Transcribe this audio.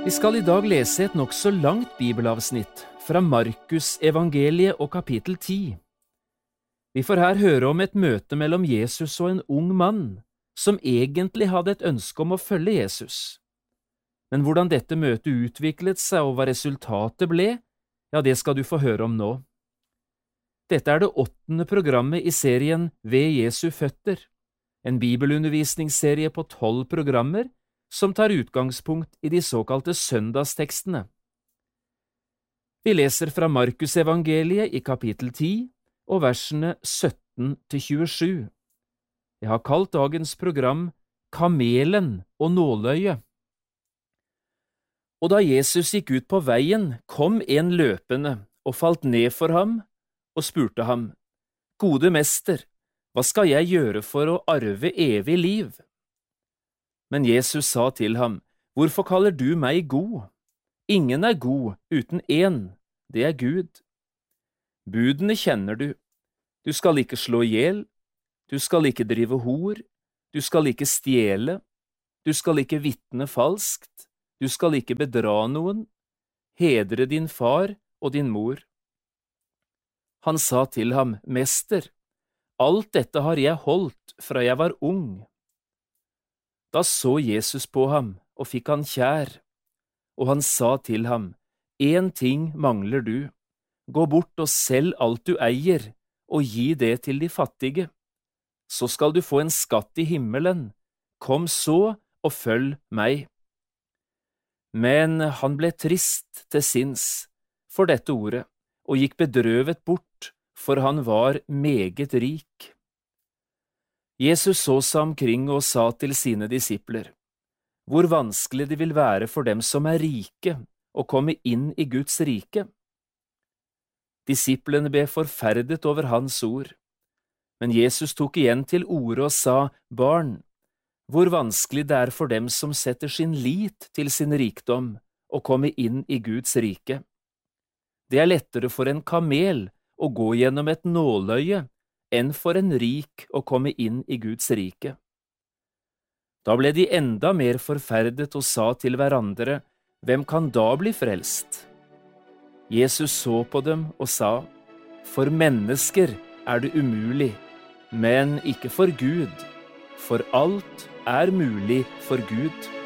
Vi skal i dag lese et nokså langt bibelavsnitt fra Markus evangeliet og kapittel 10. Vi får her høre om et møte mellom Jesus og en ung mann, som egentlig hadde et ønske om å følge Jesus. Men hvordan dette møtet utviklet seg og hva resultatet ble, ja, det skal du få høre om nå. Dette er det 8. programmet i serien Ved Jesu føtter, en bibelundervisningsserie på 12 programmer som tar utgangspunkt i de såkalte søndagstekstene. Vi leser fra Markus evangeliet i kapittel 10 og versene 17–27. Jeg har kalt dagens program Kamelen og nåløyet. Og da Jesus gikk ut på veien, kom en løpende og falt ned for ham og spurte ham, «Gode mester, hva skal jeg gjøre for å arve evig liv?» Men Jesus sa til ham, «Hvorfor kaller du meg god? Ingen er god uten én, det er Gud. Budene kjenner du. Du skal ikke slå ihjel, du skal ikke drive hor, du skal ikke stjele, du skal ikke vitne falskt, du skal ikke bedra noen, hedre din far og din mor.» Han sa til ham, «Mester, alt dette har jeg holdt fra jeg var ung.» Da så Jesus på ham og fikk han kjær, og han sa til ham, «En ting mangler du. Gå bort og selg alt du eier, og gi det til de fattige. Så skal du få en skatt i himmelen. Kom så og følg meg.» Men han ble trist til sinns for dette ordet, og gikk bedrøvet bort, for han var meget rik. Jesus så seg omkring og sa til sine disipler, «Hvor vanskelig det vil være for dem som er rike å komme inn i Guds rike.» Disiplene ble forferdet over hans ord, men Jesus tok igjen til orde og sa, «Barn, hvor vanskelig det er for dem som setter sin lit til sin rikdom å komme inn i Guds rike. Det er lettere for en kamel å gå gjennom et nåløye enn for en rik å komme inn i Guds rike.» Da ble de enda mer forferdet og sa til hverandre, «Hvem kan da bli frelst?» Jesus så på dem og sa, «For mennesker er det umulig, men ikke for Gud, for alt er mulig for Gud.»